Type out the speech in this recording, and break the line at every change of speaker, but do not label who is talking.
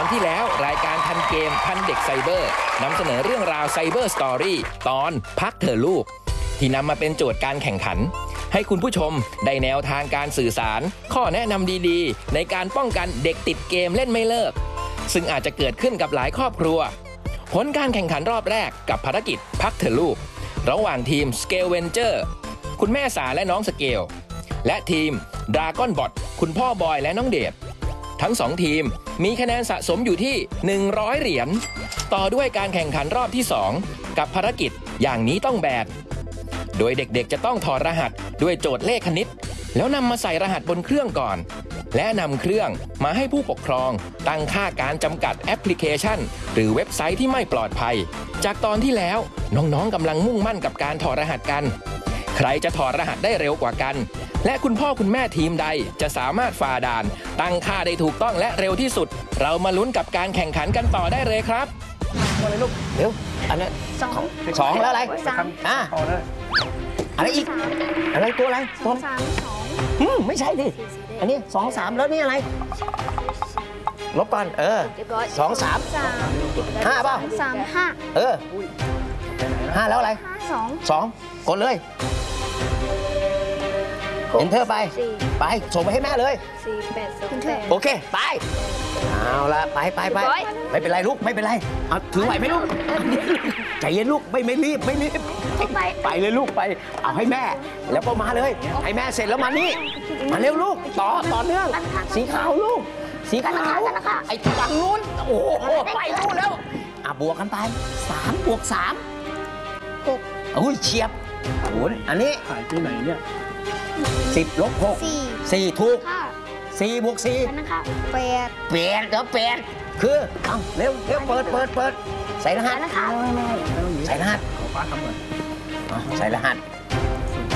ที่แล้วรายการทันเกมทันเด็กไซเบอร์นำเสนอเรื่องราวไซเบอร์สตอรี่ตอนพักเถอะลูกที่นำมาเป็นโจทย์การแข่งขันให้คุณผู้ชมได้แนวทางการสื่อสารข้อแนะนำดีๆในการป้องกันเด็กติดเกมเล่นไม่เลิกซึ่งอาจจะเกิดขึ้นกับหลายครอบครัวผลการแข่งขันรอบแรกกับภารกิจพักเถอะลูกระหว่างทีม Scale Venture คุณแม่สาและน้องสเกลและทีม Dragon Bot คุณพ่อบอยและน้องเดชทั้ง2ทีมมีคะแนนสะสมอยู่ที่100เหรียญต่อด้วยการแข่งขันรอบที่2กับภารกิจอย่างนี้ต้องแบดโดยเด็กๆจะต้องถอดรหัสด้วยโจทย์เลขคณิตแล้วนำมาใส่รหัสบนเครื่องก่อนและนำเครื่องมาให้ผู้ปกครองตั้งค่าการจำกัดแอปพลิเคชันหรือเว็บไซต์ที่ไม่ปลอดภัยจากตอนที่แล้วน้องๆกำลังมุ่งมั่นกับการถอดรหัสกันใครจะถอดรหัสได้เร็วกว่ากันและคุณพ่อคุณแม่ทีมใดจะสามารถฝ่าด่านตั้งค่าได้ถูกต้องและเร็วที่สุดเรามาลุ้นกับการแข่งขันกันต่อได้เลยครับ
อะไรลูกเดี๋ยวอันนี้สองแล้วอะไรอะไรอีกอะไรตัวอะไรตัวไม่ใช่ดิอันนี้2 3แล้วนี่อะไรลบก่อน2 3 5เปล่า
3 5
5แล้วอะไร2กดเลยเอนเตอร์ไปส่งไปให้แม่เลยโอเคไปเอาละไปไม่เป็นไรลูกไม่เป็นไรเอาถือไหวไหมลูกใจเย็นลูกไม่รีบไปเลยลูกไปเอาให้แม่แล้วก็มาเลยให้แม่เสร็จแล้วมานี่มาเร็วลูกต่อเนื่องสีขาวลูกสีขาวไอ้ฝั่งนู้นโอ้โหไปนู่นแล้วบวกกันไป3 บวก 3 6อุ้ยเฉียบโอ้ยอันนี้
หายไปไหนเนี่ย
10 ลบ 6 4ถูก4 บวก 4
นะคะ
8คือเอาเร็วเปิดใส่รหัส
ฟ้าทำเหมือน
ใส่รหัส